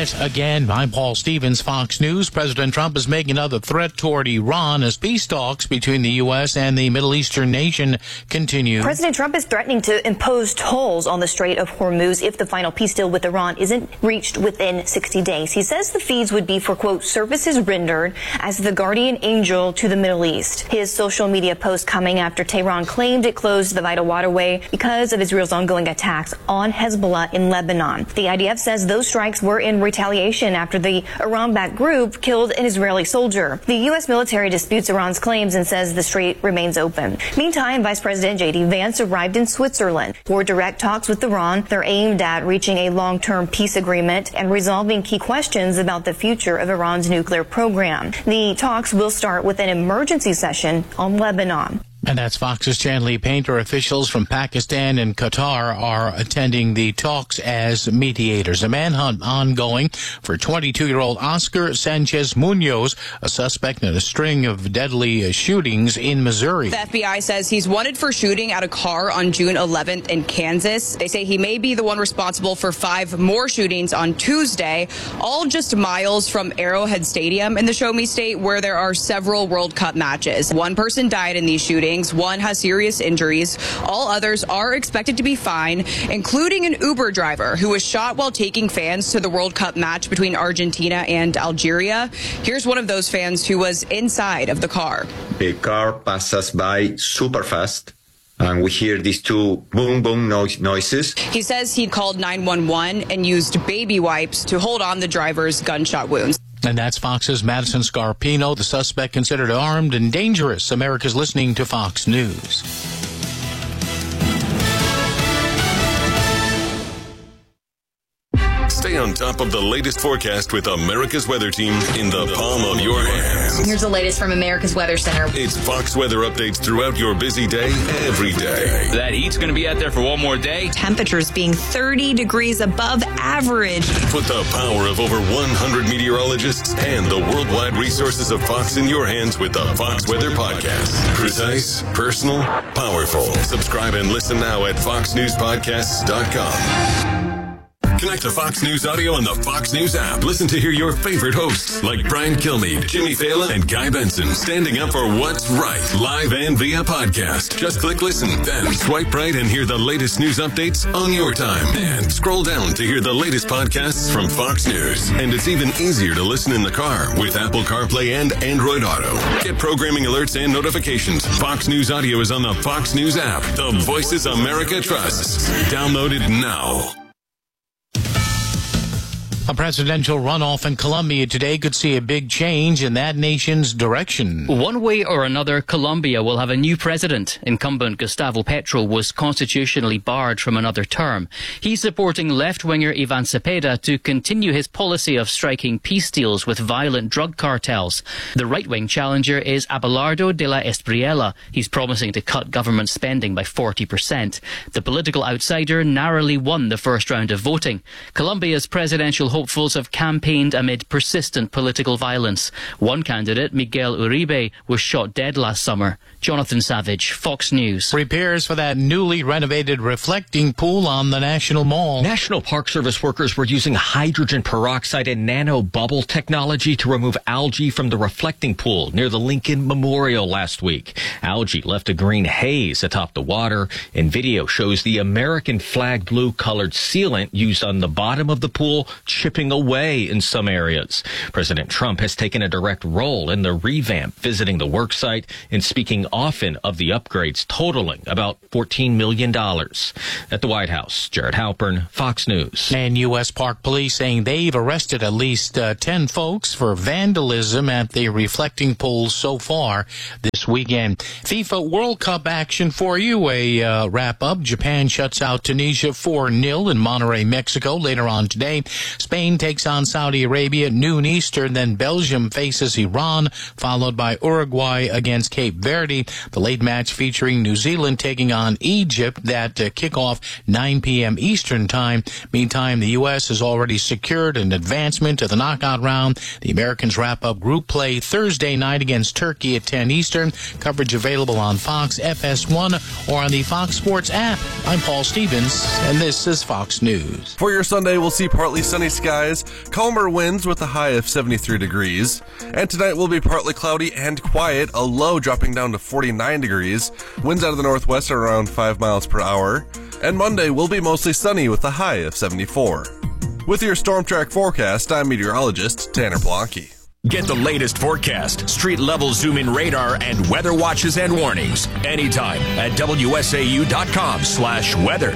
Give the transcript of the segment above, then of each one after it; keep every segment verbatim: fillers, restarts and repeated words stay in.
Yet again, I'm Paul Stevens, Fox News. President Trump is making another threat toward Iran as peace talks between the U S and the Middle Eastern nation continue. President Trump is threatening to impose tolls on the Strait of Hormuz if the final peace deal with Iran isn't reached within sixty days. He says the fees would be for, quote, services rendered as the guardian angel to the Middle East. His social media post coming after Tehran claimed it closed the vital waterway because of Israel's ongoing attacks on Hezbollah in Lebanon. The I D F says those strikes were in retaliation after the Iran-backed group killed an Israeli soldier. The U S military disputes Iran's claims and says the strait remains open. Meantime, Vice President J D Vance arrived in Switzerland for direct talks with Iran. They're aimed at reaching a long-term peace agreement and resolving key questions about the future of Iran's nuclear program. The talks will start with an emergency session on Lebanon. And that's Fox's Chanley Painter. Officials from Pakistan and Qatar are attending the talks as mediators. A manhunt ongoing for twenty-two-year-old Oscar Sanchez Munoz, a suspect in a string of deadly shootings in Missouri. The F B I says he's wanted for shooting at a car on June eleventh in Kansas. They say he may be the one responsible for five more shootings on Tuesday, all just miles from Arrowhead Stadium in the Show Me State, where there are several World Cup matches. One person died in these shootings. One has serious injuries. All others are expected to be fine, including an Uber driver who was shot while taking fans to the World Cup match between Argentina and Algeria. Here's one of those fans who was inside of the car. A car passes by super fast, and we hear these two boom, boom noise noises. He says he called nine one one and used baby wipes to hold on the driver's gunshot wounds. And that's Fox's Madison Scarpino, the suspect considered armed and dangerous. America's listening to Fox News. Stay on top of the latest forecast with America's Weather Team in the palm of your hands. Here's the latest from America's Weather Center. It's Fox weather updates throughout your busy day, every day. That heat's going to be out there for one more day. Temperatures being thirty degrees above average. Put the power of over one hundred meteorologists and the worldwide resources of Fox in your hands with the Fox Weather Podcast. Precise, personal, powerful. Subscribe and listen now at fox news podcasts dot com. Connect to Fox News Audio on the Fox News app. Listen to hear your favorite hosts like Brian Kilmeade, Jimmy Fallon, and Guy Benson standing up for what's right, live and via podcast. Just click listen, then swipe right and hear the latest news updates on your time. And scroll down to hear the latest podcasts from Fox News. And it's even easier to listen in the car with Apple CarPlay and Android Auto. Get programming alerts and notifications. Fox News Audio is on the Fox News app. The voices America trusts. Download it now. A presidential runoff in Colombia today could see a big change in that nation's direction. One way or another, Colombia will have a new president. Incumbent Gustavo Petro was constitutionally barred from another term. He's supporting left-winger Ivan Cepeda to continue his policy of striking peace deals with violent drug cartels. The right-wing challenger is Abelardo de la Espriella. He's promising to cut government spending by forty percent. The political outsider narrowly won the first round of voting. Colombia's presidential hopefuls have campaigned amid persistent political violence. One candidate, Miguel Uribe, was shot dead last summer. Jonathan Savage, Fox News. Repairs for that newly renovated reflecting pool on the National Mall. National Park Service workers were using hydrogen peroxide and nano bubble technology to remove algae from the reflecting pool near the Lincoln Memorial last week. Algae left a green haze atop the water, and video shows the American flag blue colored sealant used on the bottom of the pool chipping away in some areas. President Trump has taken a direct role in the revamp, visiting the work site and speaking often of the upgrades totaling about fourteen million dollars. At the White House, Jared Halpern, Fox News. And U S Park Police saying they've arrested at least uh, ten folks for vandalism at the reflecting pool so far this weekend. FIFA World Cup action for you. A uh, wrap-up. Japan shuts out Tunisia four nil in Monterrey, Mexico later on today. Spain takes on Saudi Arabia at noon Eastern. Then Belgium faces Iran, followed by Uruguay against Cape Verde. The late match featuring New Zealand taking on Egypt. That uh, kickoff nine p.m. Eastern time. Meantime, the U S has already secured an advancement to the knockout round. The Americans wrap up group play Thursday night against Turkey at ten Eastern. Coverage available on Fox, F S one, or on the Fox Sports app. I'm Paul Stevens, and this is Fox News. For your Sunday, we'll see partly sunny skies skies. Calmer winds with a high of seventy-three degrees. And tonight will be partly cloudy and quiet, a low dropping down to forty-nine degrees. Winds out of the northwest are around five miles per hour. And Monday will be mostly sunny with a high of seventy-four. With your Storm Track forecast, I'm meteorologist Tanner Plonky. Get the latest forecast, street-level zoom-in radar, and weather watches and warnings anytime at W S A U dot com slash weather.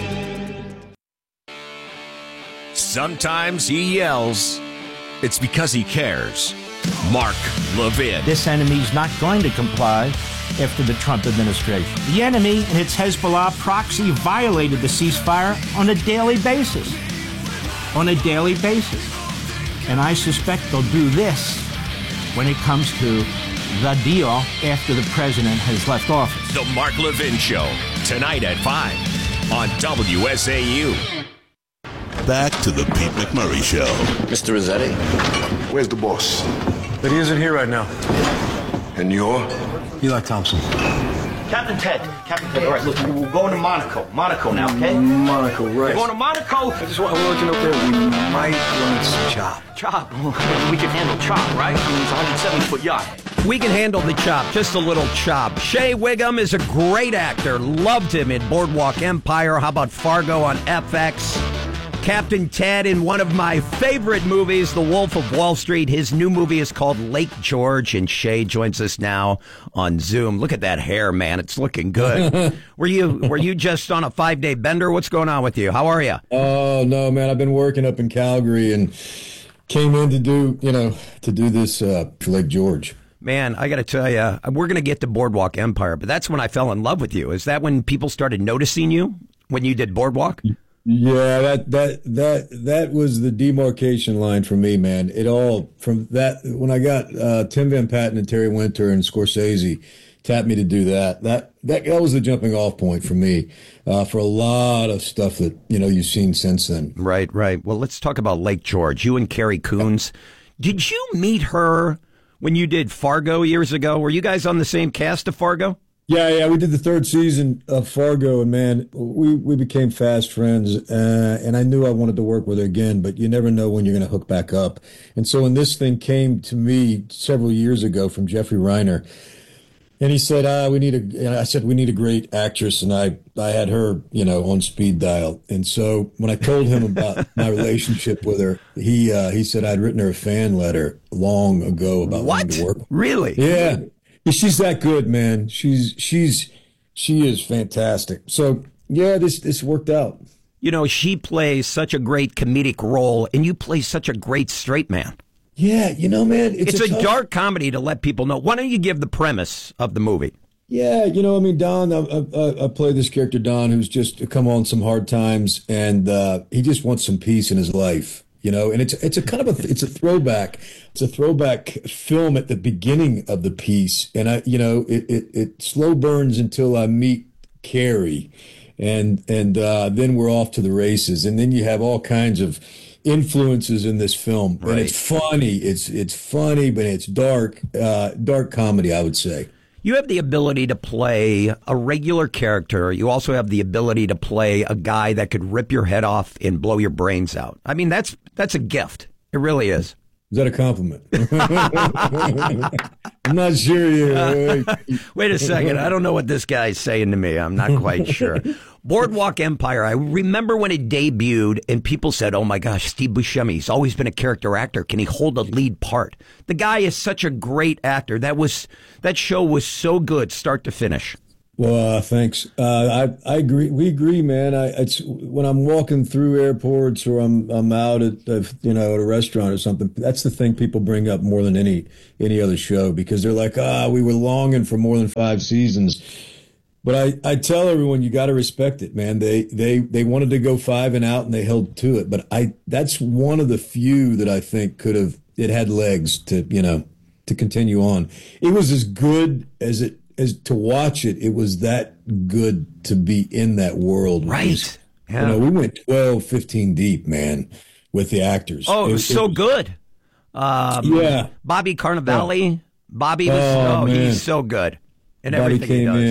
Sometimes he yells. It's because he cares. Mark Levin. This enemy's not going to comply after the Trump administration. The enemy and its Hezbollah proxy violated the ceasefire on a daily basis. On a daily basis. And I suspect they'll do this when it comes to the deal after the president has left office. The Mark Levin Show, tonight at five on W S A U. Back to the Pete McMurray Show. Mister Rossetti, where's the boss? But he isn't here right now. And you're? Eli Thompson. Captain Ted. Captain Ted. All right, look, we're going to Monaco. Monaco now, okay? Monaco, right. We're going to Monaco. I just want to let you know there, we might run some chop. Chop? We can handle chop, right? I mean, it's a one hundred seventy foot yacht. We can handle the chop, just a little chop. Shea Whigham is a great actor. Loved him in Boardwalk Empire. How about Fargo on F X? Captain Ted in one of my favorite movies, The Wolf of Wall Street. His new movie is called Lake George, and Shay joins us now on Zoom. Look at that hair, man. It's looking good. were you were you just on a five-day bender? What's going on with you? How are you? Oh, no, man. I've been working up in Calgary and came in to do, you know, to do this uh, for Lake George. Man, I got to tell you, we're going to get to Boardwalk Empire, but that's when I fell in love with you. Is that when people started noticing you, when you did Boardwalk? Yeah, that that that that was the demarcation line for me, man. It all from that when I got uh, Tim Van Patten and Terry Winter and Scorsese tapped me to do that. That that that was the jumping off point for me uh, for a lot of stuff that you know you've seen since then. Right, right. Well, let's talk about Lake George. You and Carrie Coons. Did you meet her when you did Fargo years ago? Were you guys on the same cast of Fargo? Yeah, yeah, we did the third season of Fargo, and man, we, we became fast friends, uh, and I knew I wanted to work with her again, but you never know when you're going to hook back up. And so when this thing came to me several years ago from Jeffrey Reiner, and he said, ah, we need a, and I said, we need a great actress, and I, I had her, you know, on speed dial. And so when I told him about my relationship with her, he, uh, he said I'd written her a fan letter long ago about what? wanting to work. Really? Yeah. She's that good, man. She's she's she is fantastic. So yeah, this this worked out. You know, she plays such a great comedic role, and you play such a great straight man. Yeah, you know, man, it's, it's a, a tough... dark comedy to let people know. Why don't you give the premise of the movie? Yeah, you know, I mean, Don, I, I, I play this character, Don, who's just come on some hard times, and uh, he just wants some peace in his life. You know, and it's it's a kind of a it's a throwback. It's a throwback film at the beginning of the piece, and I, you know, it it, it slow burns until I meet Carrie, and and uh, then we're off to the races, and then you have all kinds of influences in this film, right. And it's funny. It's it's funny, but it's dark, uh, dark comedy, I would say. You have the ability to play a regular character. You also have the ability to play a guy that could rip your head off and blow your brains out. I mean, that's that's a gift. It really is. Is that a compliment? I'm not sure. You. Uh, wait a second. I don't know what this guy's saying to me. I'm not quite sure. Boardwalk Empire. I remember when it debuted and people said, oh, my gosh, Steve Buscemi, he's always been a character actor. Can he hold a lead part? The guy is such a great actor. That was that show was so good, start to finish. Well, uh, thanks. Uh, I I agree. We agree, man. I it's when I'm walking through airports or I'm I'm out at uh, you know at a restaurant or something. That's the thing people bring up more than any any other show because they're like, ah, we were longing for more than five seasons. But I, I tell everyone you got to respect it, man. They they they wanted to go five and out and they held to it. But I that's one of the few that I think could have it had legs to you know to continue on. It was as good as it. As to watch it, it was that good to be in that world. Right. Was, yeah. You know, we went twelve, fifteen deep, man, with the actors. Oh, it, it was so it, good. Um, yeah. Bobby Carnevale. Yeah. Bobby was, oh, oh man. he's so good. And Bobby everything came he does. in.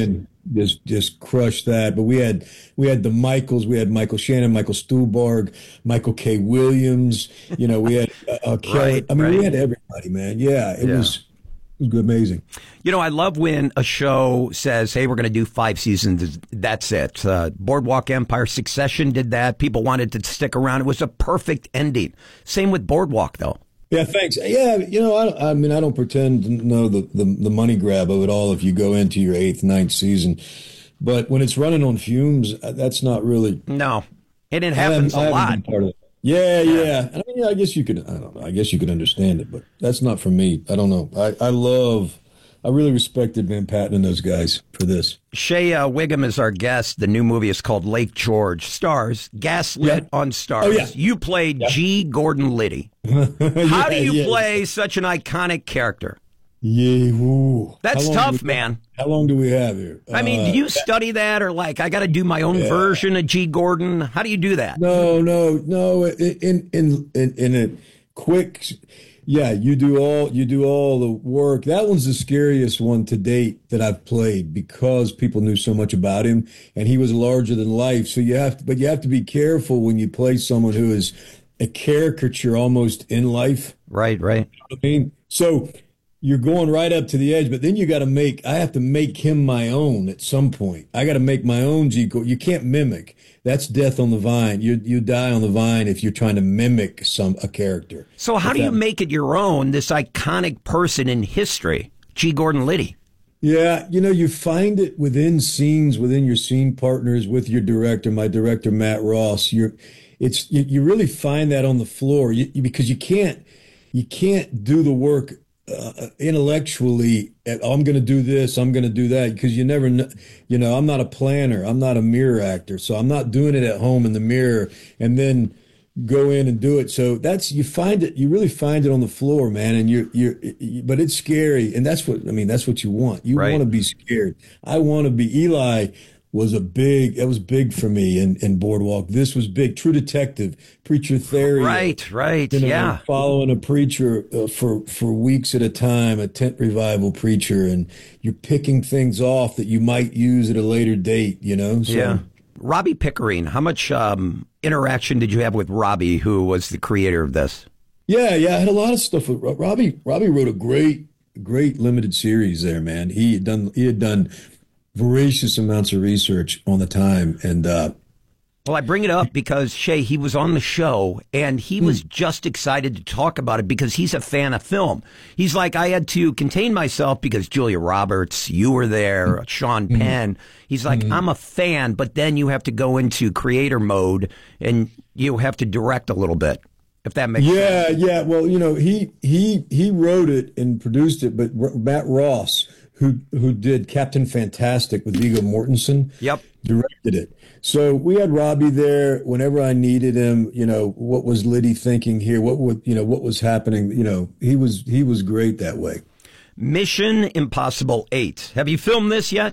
just just crushed that. But we had we had the Michaels, we had Michael Shannon, Michael Stuhlbarg, Michael K. Williams. You know, we had uh, Kelly. Right, I mean, right. we had everybody, man. Yeah, it Yeah. was it was amazing. You know, I love when a show says, hey, we're going to do five seasons. That's it. Uh, Boardwalk Empire, Succession did that. People wanted to stick around. It was a perfect ending. Same with Boardwalk, though. Yeah, thanks. Yeah, you know, I, I mean, I don't pretend to know the, the, the money grab of it all if you go into your eighth, ninth season. But when it's running on fumes, that's not really. No. And it happens I a haven't lot. been part of it. Yeah, yeah. I mean, I guess you could, I don't know. I guess you could understand it, but that's not for me. I don't know. I, I love, I really respected Van Patten and those guys for this. Shea uh, Wiggum is our guest. The new movie is called Lake George. Stars, Gaslit Yeah. on Stars. Oh, yeah. You played Yeah. G. Gordon Liddy. How Yeah, do you yeah. play such an iconic character? Yeah, ooh. That's How long tough, do we- man. How long do we have here? I mean, Uh, do you study that, or like, I got to do my own Yeah. version of G. Gordon? How do you do that? No, no, no. In in in in a quick, yeah. You do all you do all the work. That one's the scariest one to date that I've played because people knew so much about him, and he was larger than life. So you have to, but you have to be careful when you play someone who is a caricature almost in life. Right, right. You know what I mean, so you're going right up to the edge, but then you got to make, I have to make him my own at some point. I got to make my own G. Gordon. You can't mimic. That's death on the vine. You you die on the vine if you're trying to mimic some a character. So how If do you that- make it your own, this iconic person in history, G. Gordon Liddy? Yeah, you know, you find it within scenes, within your scene partners, with your director, my director, Matt Ross. You're, it's, you, you really find that on the floor you, you- because you can't, you can't do the work uh, intellectually. At, oh, I'm going to do this, I'm going to do that, because you never know. You know, I'm not a planner, I'm not a mirror actor, so I'm not doing it at home in the mirror and then go in and do it. So that's, you find it, you really find it on the floor, man. And you're, you're, you, but it's scary. And that's what, I mean, that's what you want. You Right. want to be scared. I want to be, Eli was a big, that was big for me in, in Boardwalk. This was big. True Detective, Preacher Theory. Right, right, You know, yeah. following a preacher uh, for, for weeks at a time, a tent revival preacher, and you're picking things off that you might use at a later date, you know? So, Yeah. Robbie Pickering, how much um, interaction did you have with Robbie, who was the creator of this? Yeah, yeah, I had a lot of stuff with Ro- Robbie. Robbie wrote a great, great limited series there, man. He had done, he had done voracious amounts of research on the time, and uh, Well, I bring it up because, Shea, he was on the show, and he was just excited to talk about it because he's a fan of film. He's like, I had to contain myself because Julia Roberts, you were there, Sean Penn. He's like, I'm a fan, but then you have to go into creator mode, and you have to direct a little bit, if that makes yeah, sense. yeah. Well, you know, he he he wrote it and produced it, but R- Matt Ross, who who did Captain Fantastic with Viggo Mortensen, Yep, directed it. So we had Robbie there whenever I needed him. You know, what was Liddy thinking here? What would, you know, what was happening? You know, he was he was great that way. Mission Impossible eight. Have you filmed this yet?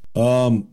Um,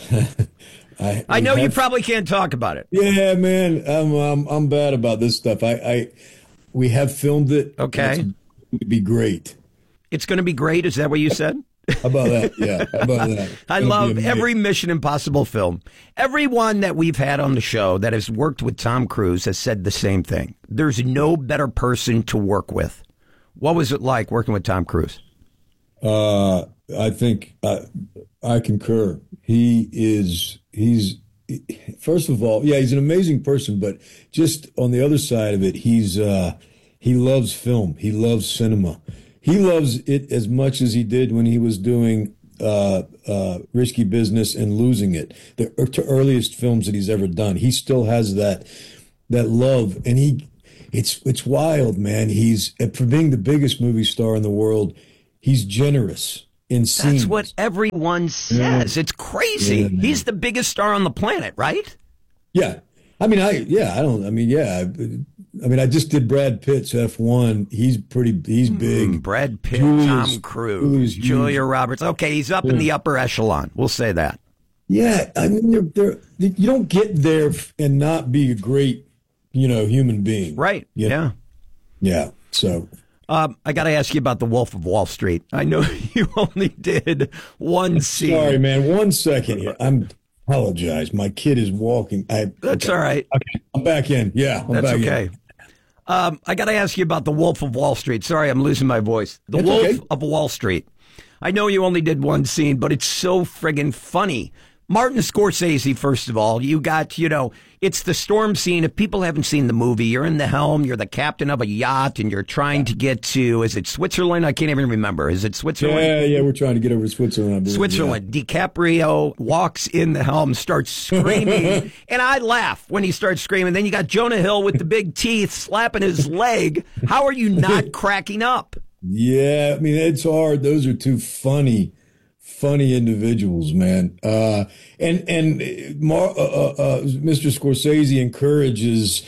I I know we you have- probably can't talk about it. Yeah, man, I'm I'm I'm bad about this stuff. I I we have filmed it. Okay, It's- it'd be great. It's going to be great. Is that what you said? How about that? Yeah, how about that? I It'll be love amazing. every Mission Impossible film. Everyone that we've had on the show that has worked with Tom Cruise has said the same thing. There's no better person to work with. What was it like working with Tom Cruise? Uh, I think uh, I concur. He is, he's, first of all, yeah, he's an amazing person, but just on the other side of it, he's, uh, he loves film. He loves cinema. He loves it as much as he did when he was doing uh, uh, Risky Business and Losing It, the er- earliest films that he's ever done. He still has that that love, and he it's it's wild, man. He's for being the biggest movie star in the world. He's generous in scenes. That's what everyone says. Yeah. It's crazy. Yeah, man. He's the biggest star on the planet, right? Yeah. I mean, I, yeah, I don't, I mean, yeah. I mean, I just did Brad Pitt's F one. He's pretty, he's big. Mm, Brad Pitt, Julia's- Tom Cruise, Julia's Julia huge. Roberts. Okay, he's up in Yeah. the upper echelon. We'll say that. Yeah. I mean, they're, they're, you don't get there and not be a great, you know, human being. Right. You know? Yeah. Yeah. So. Um, I got to ask you about The Wolf of Wall Street. I know you only did one scene. Sorry, man. One second here. I'm apologize. My kid is walking. I, That's okay. all right. Okay, I'm back in. Yeah, I'm That's back okay. in. Um, I got to ask you about The Wolf of Wall Street. Sorry, I'm losing my voice. The That's Wolf okay. of Wall Street. I know you only did one scene, but it's so friggin' funny. Martin Scorsese, first of all, you got, you know, it's the storm scene. If people haven't seen the movie, you're in the helm, you're the captain of a yacht, and you're trying to get to, is it Switzerland? I can't even remember. Is it Switzerland? Yeah, yeah, we're trying to get over to Switzerland. I believe, Switzerland. Yeah. DiCaprio walks in the helm, starts screaming, and I laugh when he starts screaming. Then you got Jonah Hill with the big teeth slapping his leg. How are you not cracking up? Yeah, I mean, it's hard. Those are two funny, funny individuals, man. Uh, and and Mar- uh, uh, Mister Scorsese encourages,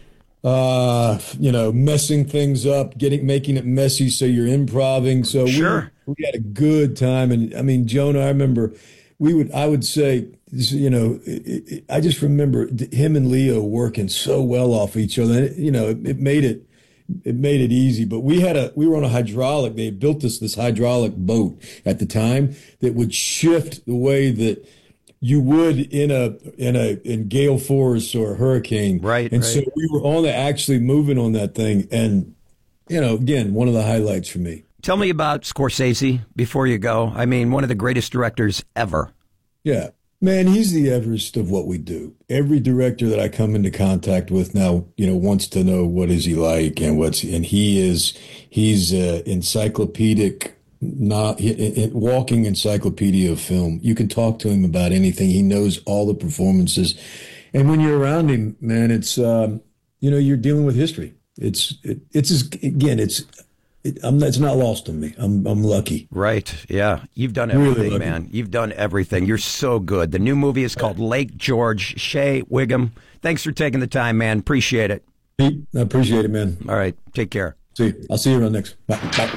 uh, you know, messing things up, getting making it messy so you're improving. So sure. we, we had a good time. And I mean, Jonah, I remember we would, I would say, you know, it, it, I just remember him and Leo working so well off each other. And, you know, it, it made it. It made it easy, but we had a we were on a hydraulic. They had built this this hydraulic boat at the time that would shift the way that you would in a in a in gale force or a hurricane. Right. And right. so we were on the actually moving on that thing, and you know, again, one of the highlights for me. Tell me about Scorsese before you go. I mean, one of the greatest directors ever. Yeah. Man, he's the Everest of what we do. Every director that I come into contact with now, you know, wants to know what is he like and what's, and he is, he's a encyclopedic, not walking encyclopedia of film. You can talk to him about anything. He knows all the performances. And when you're around him, man, it's, um, you know, you're dealing with history. It's, it, it's, again, it's, It, I'm, it's not lost on me. I'm I'm lucky. Right. Yeah. You've done everything, really man. You've done everything. You're so good. The new movie is called Lake George. Shea Whigham, thanks for taking the time, man. Appreciate it. Pete, I appreciate it, man. All right. Take care. See you. I'll see you around next. Bye. Bye.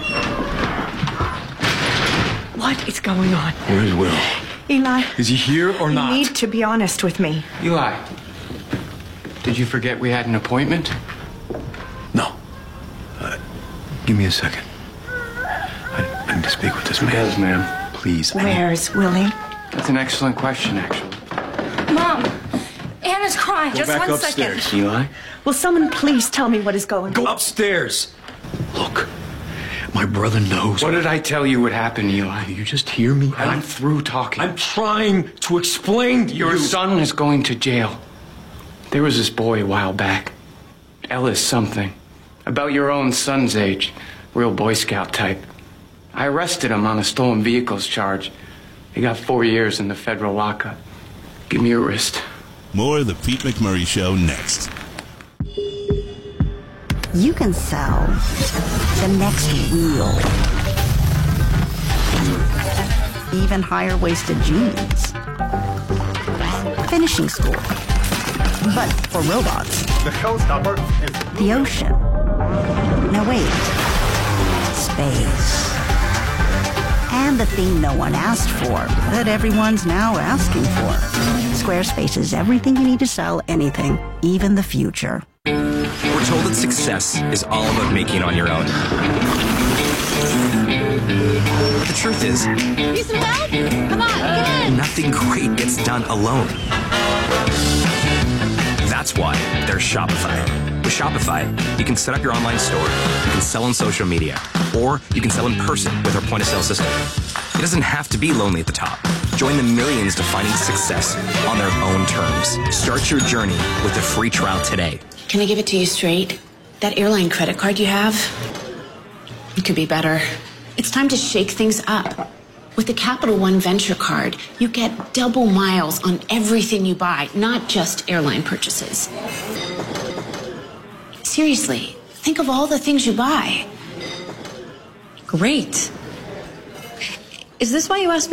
What is going on? Where is Will? Eli. Is he here or you not? You need to be honest with me. Eli, did you forget we had an appointment? No. Uh, give me a second. I, I need to speak with this man. Yes, ma'am. Please. Where's Willie? That's an excellent question, actually. Mom, Anna's crying. Go Just back one upstairs. second. Eli? Will someone please tell me what is going Go on? upstairs. Look, my brother knows. What did I tell you would happen, Eli? You just hear me? I'm through talking. I'm trying to explain to Your you. son is going to jail. There was this boy a while back, Ellis something, about your own son's age, real Boy Scout type. I arrested him on a stolen vehicles charge. He got four years in the federal lockup. Give me your wrist. More of the Pete McMurray Show next. You can sell the next wheel. Even higher waisted jeans. Finishing school. But for robots. The showstopper is The ocean. No, wait. Space. And the thing no one asked for, that everyone's now asking for. Squarespace is everything you need to sell anything, even the future. We're told that success is all about making it on your own. But the truth is, Need some help? Come on, get in. nothing great gets done alone. That's why there's Shopify. With Shopify, you can set up your online store, you can sell on social media, or you can sell in person with our point-of-sale system. It doesn't have to be lonely at the top. Join the millions defining success on their own terms. Start your journey with a free trial today. Can I give it to you straight? That airline credit card you have, it could be better. It's time to shake things up. With the Capital One Venture Card, you get double miles on everything you buy, not just airline purchases. Seriously, think of all the things you buy. Great. Is this why you asked me?